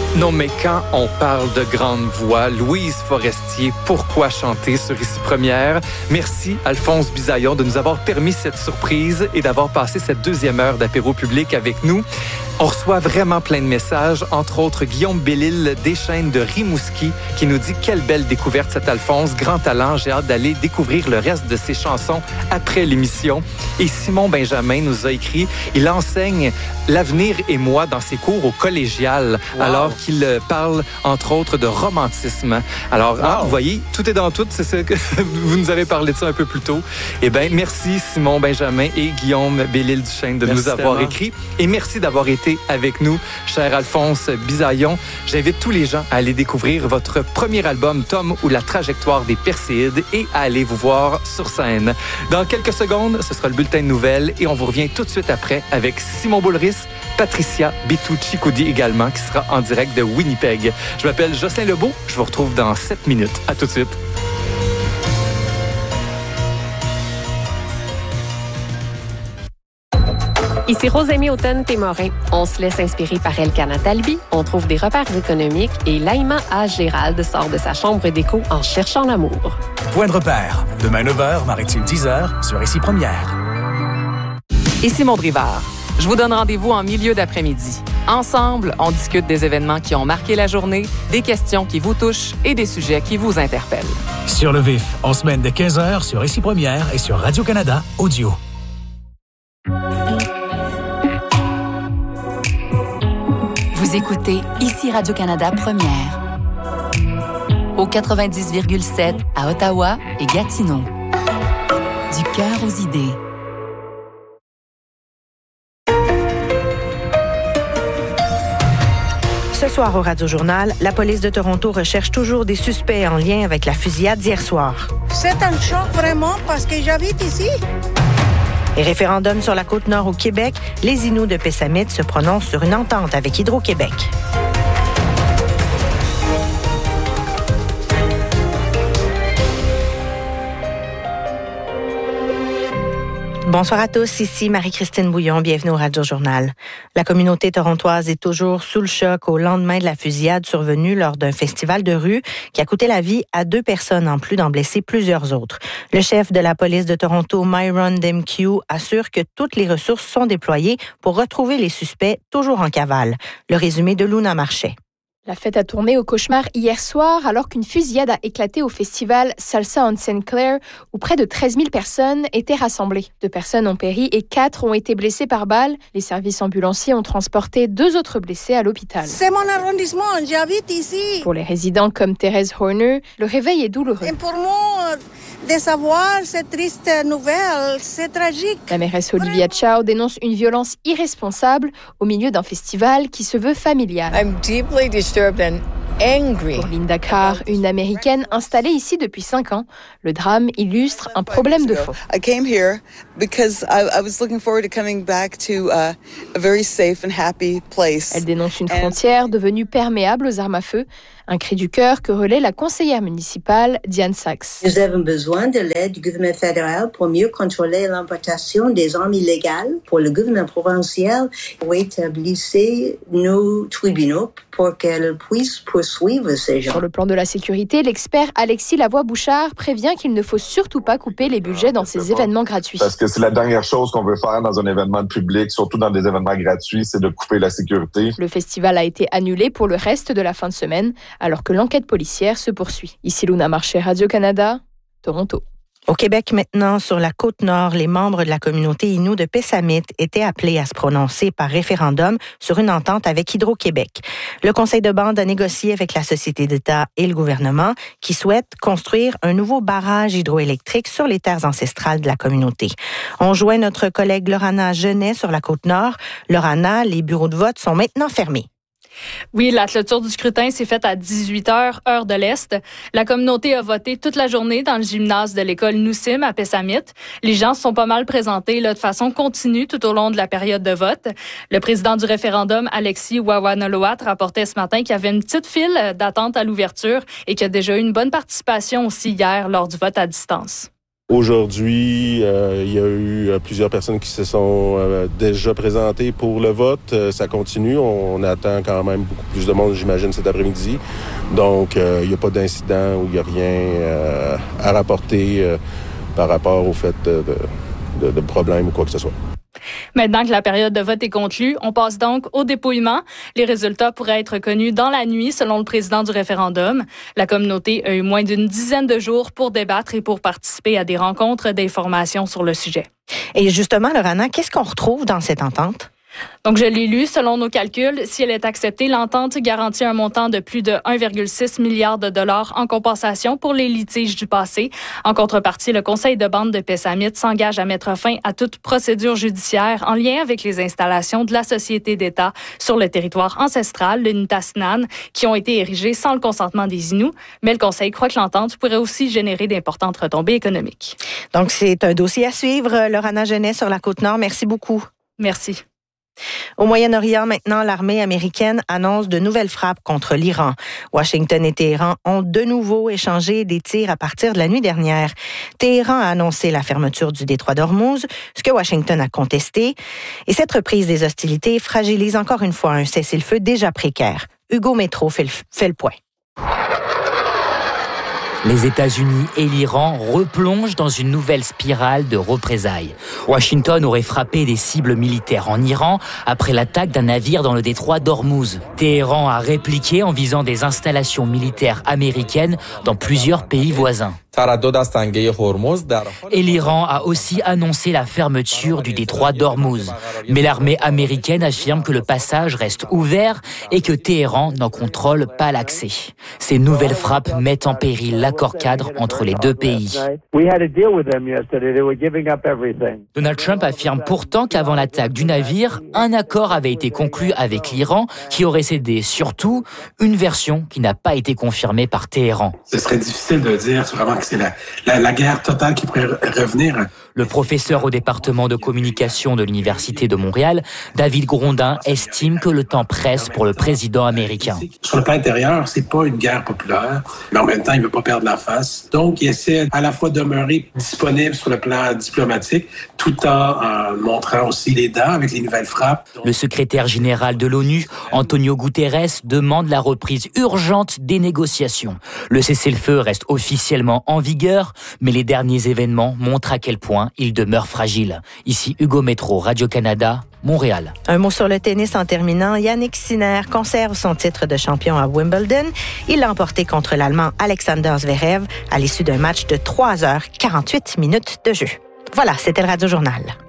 Non, mais quand on parle de grande voix, Louise Forestier, pourquoi chanter sur Ici Première? Merci, Alphonse Bisaillon, de nous avoir permis cette surprise et d'avoir passé cette deuxième heure d'apéro public avec nous. On reçoit vraiment plein de messages, entre autres Guillaume Bellil Deschênes de Rimouski qui nous dit « Quelle belle découverte cet Alphonse, grand talent, j'ai hâte d'aller découvrir le reste de ses chansons après l'émission. » Et Simon Benjamin nous a écrit « Il enseigne l'avenir et moi dans ses cours au collégial, alors qu'il parle entre autres de romantisme. » Alors, vous voyez, tout est dans tout, c'est ça que vous nous avez parlé de ça un peu plus tôt. Eh bien, merci Simon Benjamin et Guillaume Bellil Deschênes de nous avoir écrit. Et merci d'avoir été avec nous, cher Alphonse Bisaillon. J'invite tous les gens à aller découvrir votre premier album, Tom ou la trajectoire des Perséides, et à aller vous voir sur scène. Dans quelques secondes, ce sera le bulletin de nouvelles et on vous revient tout de suite après avec Simon Boulris, Patricia Bitucci-Coudi également, qui sera en direct de Winnipeg. Je m'appelle Jocelyn Lebeau. Je vous retrouve dans 7 minutes. À tout de suite. Ici Rosémie Hautain-Témorin. On se laisse inspirer par Elkana Talbi, on trouve des repères économiques et Laïma A. Gérald sort de sa chambre d'écho en cherchant l'amour. Point de repère. Demain 9h, Maritime 10h, sur Ici Première. Ici Maud Rivard. Je vous donne rendez-vous en milieu d'après-midi. Ensemble, on discute des événements qui ont marqué la journée, des questions qui vous touchent et des sujets qui vous interpellent. Sur le vif, en semaine de 15h, sur Ici Première et sur Radio-Canada Audio. Vous écoutez Ici Radio-Canada Première. Au 90,7 à Ottawa et Gatineau. Du cœur aux idées. Ce soir au Radio-Journal, la police de Toronto recherche toujours des suspects en lien avec la fusillade d'hier soir. C'est un choc vraiment parce que j'habite ici. Les référendums sur la Côte-Nord au Québec, les Inuits de Pessamit se prononcent sur une entente avec Hydro-Québec. Bonsoir à tous, ici Marie-Christine Bouillon, bienvenue au Radio-Journal. La communauté torontoise est toujours sous le choc au lendemain de la fusillade survenue lors d'un festival de rue qui a coûté la vie à 2 personnes en plus d'en blesser plusieurs autres. Le chef de la police de Toronto, Myron Demkiw, assure que toutes les ressources sont déployées pour retrouver les suspects toujours en cavale. Le résumé de Luna Marchais. La fête a tourné au cauchemar hier soir alors qu'une fusillade a éclaté au festival Salsa on St. Clair où près de 13 000 personnes étaient rassemblées. 2 personnes ont péri et 4 ont été blessées par balle. Les services ambulanciers ont transporté 2 autres blessés à l'hôpital. C'est mon arrondissement, j'habite ici. Pour les résidents comme Thérèse Horner, le réveil est douloureux. Et pour moi, de savoir cette triste nouvelle, c'est tragique. La mairesse Olivia Chow dénonce une violence irresponsable au milieu d'un festival qui se veut familial. I'm deeply disturbed and angry. Pour Linda Carr, une Américaine installée ici depuis 5 ans, le drame illustre un problème de fond. I came here because I was looking forward to coming back to a very safe and happy place. Elle dénonce une frontière devenue perméable aux armes à feu, un cri du cœur que relaie la conseillère municipale Diane Sachs. Nous avons besoin de l'aide du gouvernement fédéral pour mieux contrôler l'importation des armes illégales. Pour le gouvernement provincial, pour établir nos tribunaux pour qu'elles puissent poursuivre ces gens. Sur le plan de la sécurité, l'expert Alexis Lavoie-Bouchard prévient qu'il ne faut surtout pas couper les budgets dans ces événements gratuits. Parce que c'est la dernière chose qu'on veut faire dans un événement public, surtout dans des événements gratuits, c'est de couper la sécurité. Le festival a été annulé pour le reste de la fin de semaine, alors que l'enquête policière se poursuit. Ici Luna Marchais, Radio-Canada, Toronto. Au Québec maintenant, sur la Côte-Nord, les membres de la communauté Innu de Pessamit étaient appelés à se prononcer par référendum sur une entente avec Hydro-Québec. Le conseil de bande a négocié avec la société d'État et le gouvernement qui souhaitent construire un nouveau barrage hydroélectrique sur les terres ancestrales de la communauté. On joint notre collègue Lorana Genet sur la Côte-Nord. Lorana, les bureaux de vote sont maintenant fermés. Oui, la clôture du scrutin s'est faite à 18h, heure de l'Est. La communauté a voté toute la journée dans le gymnase de l'école Noussim à Pessamit. Les gens se sont pas mal présentés là, de façon continue tout au long de la période de vote. Le président du référendum, Alexis Wawanoloat, rapportait ce matin qu'il y avait une petite file d'attente à l'ouverture et qu'il y a déjà eu une bonne participation aussi hier lors du vote à distance. Aujourd'hui, il y a eu plusieurs personnes qui se sont déjà présentées pour le vote. Ça continue. On attend quand même beaucoup plus de monde, j'imagine, cet après-midi. Donc, il n'y a pas d'incident ou il n'y a rien à rapporter par rapport au fait de problème ou quoi que ce soit. Maintenant que la période de vote est conclue, on passe donc au dépouillement. Les résultats pourraient être connus dans la nuit, selon le président du référendum. La communauté a eu moins d'une dizaine de jours pour débattre et pour participer à des rencontres d'information sur le sujet. Et justement, Lorana, qu'est-ce qu'on retrouve dans cette entente? Donc, je l'ai lu, selon nos calculs, si elle est acceptée, l'entente garantit un montant de plus de 1,6 milliard de dollars en compensation pour les litiges du passé. En contrepartie, le conseil de bande de Pessamit s'engage à mettre fin à toute procédure judiciaire en lien avec les installations de la société d'État sur le territoire ancestral, le Nitassinan, qui ont été érigées sans le consentement des Inuits. Mais le conseil croit que l'entente pourrait aussi générer d'importantes retombées économiques. Donc, c'est un dossier à suivre. Lorana Genet sur la Côte-Nord, merci beaucoup. Merci. Au Moyen-Orient, maintenant, l'armée américaine annonce de nouvelles frappes contre l'Iran. Washington et Téhéran ont de nouveau échangé des tirs à partir de la nuit dernière. Téhéran a annoncé la fermeture du détroit d'Ormuz, ce que Washington a contesté. Et cette reprise des hostilités fragilise encore une fois un cessez-le-feu déjà précaire. Hugo Métro fait le point. Les États-Unis et l'Iran replongent dans une nouvelle spirale de représailles. Washington aurait frappé des cibles militaires en Iran après l'attaque d'un navire dans le détroit d'Ormuz. Téhéran a répliqué en visant des installations militaires américaines dans plusieurs pays voisins. Et l'Iran a aussi annoncé la fermeture du détroit d'Ormuz. Mais l'armée américaine affirme que le passage reste ouvert et que Téhéran n'en contrôle pas l'accès. Ces nouvelles frappes mettent en péril l'accord-cadre entre les deux pays. Donald Trump affirme pourtant qu'avant l'attaque du navire, un accord avait été conclu avec l'Iran qui aurait cédé surtout une version qui n'a pas été confirmée par Téhéran. Ce serait difficile de dire vraiment que c'est la guerre totale qui pourrait revenir. Le professeur au département de communication de l'Université de Montréal, David Grondin, estime que le temps presse pour le président américain. Sur le plan intérieur, c'est pas une guerre populaire, mais en même temps, il veut pas perdre la face. Donc, il essaie à la fois de demeurer disponible sur le plan diplomatique, tout en montrant aussi les dents avec les nouvelles frappes. Le secrétaire général de l'ONU, Antonio Guterres, demande la reprise urgente des négociations. Le cessez-le-feu reste officiellement en vigueur, mais les derniers événements montrent à quel point il demeure fragile. Ici Hugo Métro, Radio-Canada, Montréal. Un mot sur le tennis en terminant. Yannick Sinner conserve son titre de champion à Wimbledon. Il l'a emporté contre l'Allemand Alexander Zverev à l'issue d'un match de 3h48 minutes de jeu. Voilà, c'était le Radio Journal.